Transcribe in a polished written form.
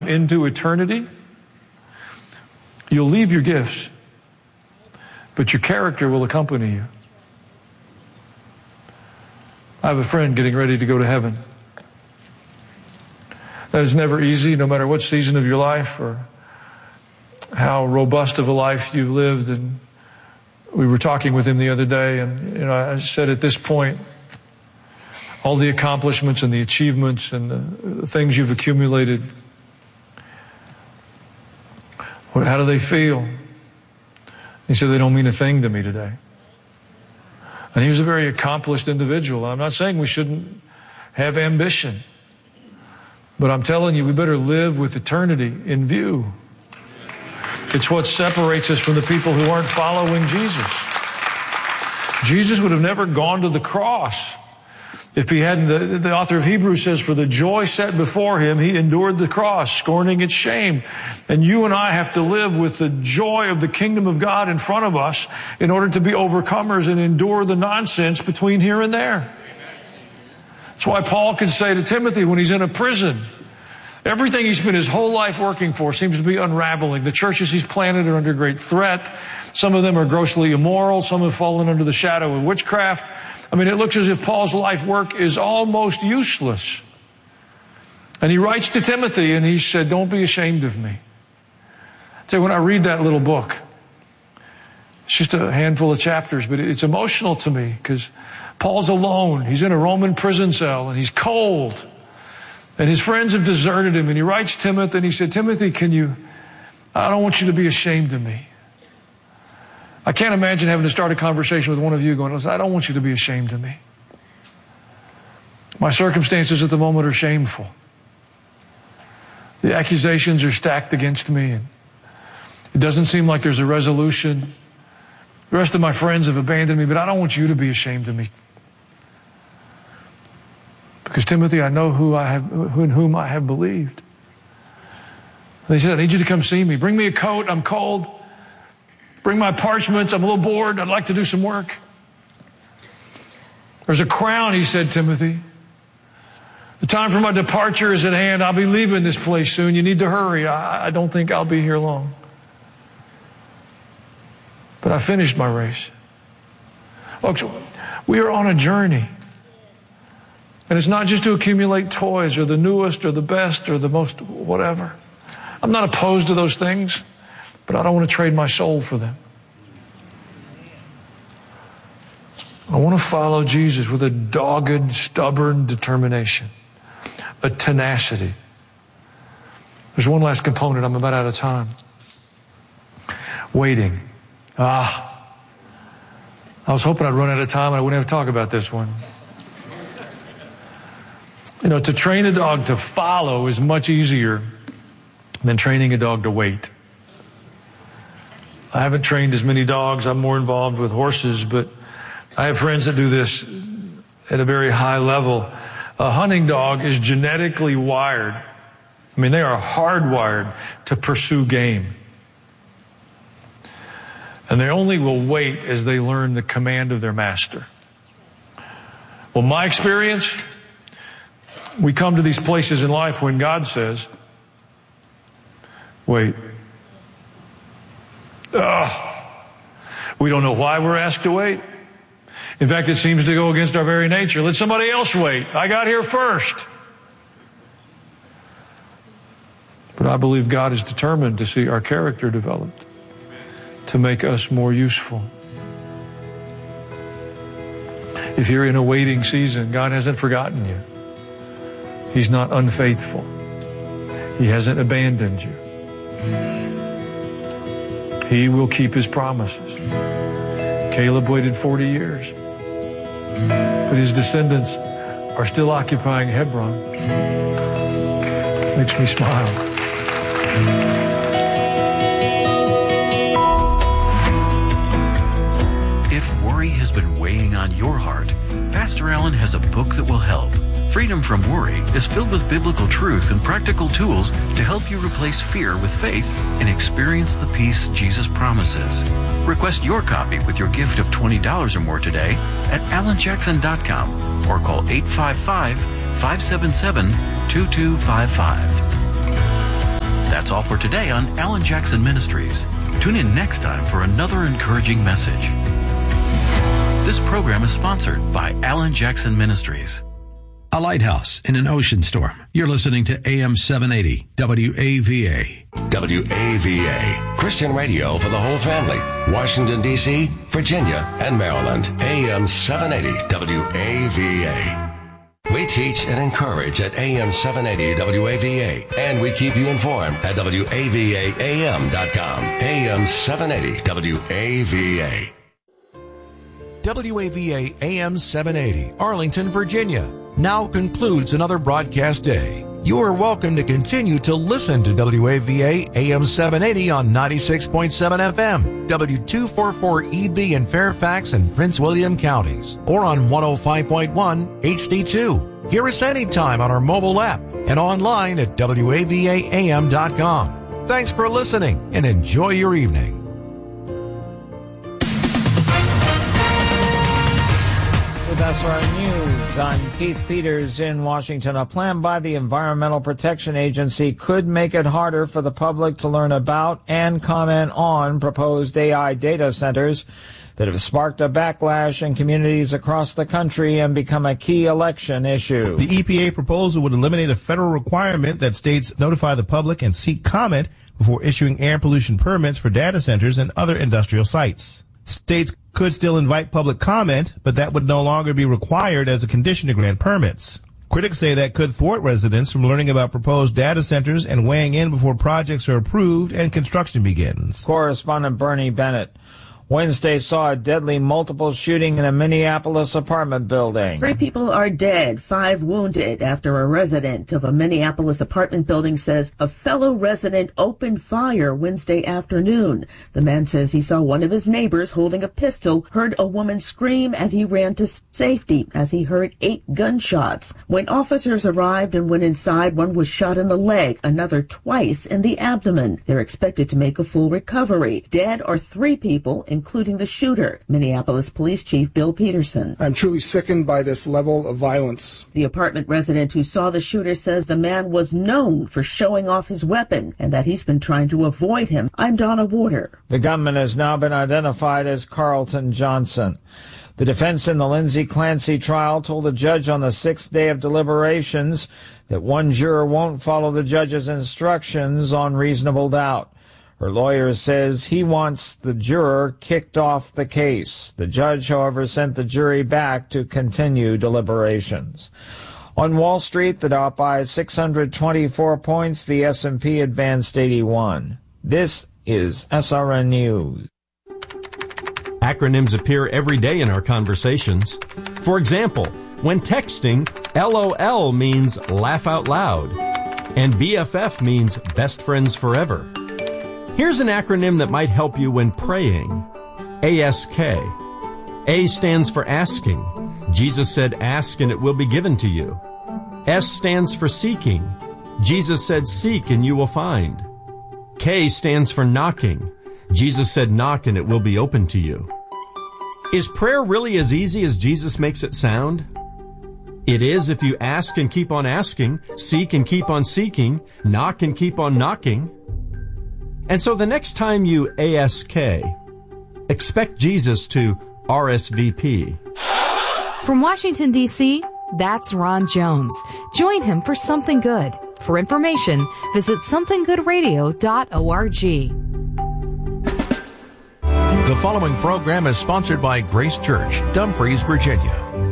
into eternity, you'll leave your gifts, but your character will accompany you. I have a friend getting ready to go to heaven. That is never easy, no matter what season of your life or how robust of a life you've lived. And we were talking with him the other day, and I said, at this point, all the accomplishments and the achievements and the things you've accumulated, how do they feel? He said, they don't mean a thing to me today. And he was a very accomplished individual. I'm not saying we shouldn't have ambition, but I'm telling you, we better live with eternity in view. It's what separates us from the people who aren't following Jesus. Jesus would have never gone to the cross if he hadn't. The author of Hebrews says, for the joy set before him, he endured the cross, scorning its shame. And you and I have to live with the joy of the kingdom of God in front of us in order to be overcomers and endure the nonsense between here and there. That's why Paul could say to Timothy when he's in a prison, everything he spent his whole life working for seems to be unraveling. The churches he's planted are under great threat. Some of them are grossly immoral. Some have fallen under the shadow of witchcraft. I mean, it looks as if Paul's life work is almost useless. And he writes to Timothy and he said, don't be ashamed of me. I tell you, when I read that little book, it's just a handful of chapters, but it's emotional to me because Paul's alone. He's in a Roman prison cell and he's cold. And his friends have deserted him. And he writes Timothy and he said, Timothy, I don't want you to be ashamed of me. I can't imagine having to start a conversation with one of you going, listen, I don't want you to be ashamed of me. My circumstances at the moment are shameful. The accusations are stacked against me, and it doesn't seem like there's a resolution. The rest of my friends have abandoned me, but I don't want you to be ashamed of me. Because, Timothy, I know in whom I have believed. And he said, I need you to come see me. Bring me a coat. I'm cold. Bring my parchments. I'm a little bored. I'd like to do some work. There's a crown, he said, Timothy. The time for my departure is at hand. I'll be leaving this place soon. You need to hurry. I don't think I'll be here long. But I finished my race. Folks, we are on a journey. And it's not just to accumulate toys or the newest or the best or the most whatever. I'm not opposed to those things, but I don't want to trade my soul for them. I want to follow Jesus with a dogged, stubborn determination, a tenacity. There's one last component. I'm about out of time. Waiting. I was hoping I'd run out of time and I wouldn't have to talk about this one. To train a dog to follow is much easier than training a dog to wait. I haven't trained as many dogs. I'm more involved with horses, but I have friends that do this at a very high level. A hunting dog is genetically wired. I mean, they are hardwired to pursue game. And they only will wait as they learn the command of their master. Well, my experience, we come to these places in life when God says, wait. We don't know why we're asked to wait. In fact, it seems to go against our very nature. Let somebody else wait. I got here first. But I believe God is determined to see our character developed, to make us more useful. If you're in a waiting season, God hasn't forgotten you. He's not unfaithful. He hasn't abandoned you. He will keep his promises. Caleb waited 40 years, but his descendants are still occupying Hebron. Makes me smile. If worry has been weighing on your heart, Pastor Allen has a book that will help. Freedom from Worry is filled with biblical truth and practical tools to help you replace fear with faith and experience the peace Jesus promises. Request your copy with your gift of $20 or more today at alanjackson.com or call 855-577-2255. That's all for today on Alan Jackson Ministries. Tune in next time for another encouraging message. This program is sponsored by Alan Jackson Ministries. A lighthouse in an ocean storm. You're listening to AM 780 WAVA. WAVA, Christian radio for the whole family. Washington, D.C., Virginia, and Maryland. AM 780 WAVA. We teach and encourage at AM 780 WAVA, and we keep you informed at WAVAAM.com. AM 780 WAVA. WAVA AM 780, Arlington, Virginia, now concludes another broadcast day. You are welcome to continue to listen to WAVA AM 780 on 96.7 FM, W244EB in Fairfax and Prince William counties, or on 105.1 HD2. Hear us anytime on our mobile app and online at WAVAAM.com. Thanks for listening and enjoy your evening. With SRN News, I'm Keith Peters in Washington. A plan by the Environmental Protection Agency could make it harder for the public to learn about and comment on proposed AI data centers that have sparked a backlash in communities across the country and become a key election issue. The EPA proposal would eliminate a federal requirement that states notify the public and seek comment before issuing air pollution permits for data centers and other industrial sites. States could still invite public comment, but that would no longer be required as a condition to grant permits. Critics say that could thwart residents from learning about proposed data centers and weighing in before projects are approved and construction begins. Correspondent Bernie Bennett. Wednesday saw a deadly multiple shooting in a Minneapolis apartment building. 3 people are dead, 5 wounded after a resident of a Minneapolis apartment building says a fellow resident opened fire Wednesday afternoon. The man says he saw one of his neighbors holding a pistol, heard a woman scream, and he ran to safety as he heard 8 gunshots. When officers arrived and went inside, one was shot in the leg, another twice in the abdomen. They're expected to make a full recovery. Dead are 3 people, including the shooter. Minneapolis Police Chief Bill Peterson. I'm truly sickened by this level of violence. The apartment resident who saw the shooter says the man was known for showing off his weapon and that he's been trying to avoid him. I'm Donna Warder. The gunman has now been identified as Carlton Johnson. The defense in the Lindsay Clancy trial told the judge on the 6th day of deliberations that one juror won't follow the judge's instructions on reasonable doubt. Her lawyer says he wants the juror kicked off the case. The judge, however, sent the jury back to continue deliberations. On Wall Street, the Dow by 624 points. The S&P advanced 81. This is SRN News. Acronyms appear every day in our conversations. For example, when texting, LOL means laugh out loud, and BFF means best friends forever. Here's an acronym that might help you when praying. ASK. A stands for asking. Jesus said, ask and it will be given to you. S stands for seeking. Jesus said, seek and you will find. K stands for knocking. Jesus said, knock and it will be open to you. Is prayer really as easy as Jesus makes it sound? It is if you ask and keep on asking, seek and keep on seeking, knock and keep on knocking. And so the next time you ASK, expect Jesus to RSVP. From Washington, D.C., that's Ron Jones. Join him for Something Good. For information, visit somethinggood.org. The following program is sponsored by Grace Church, Dumfries, Virginia.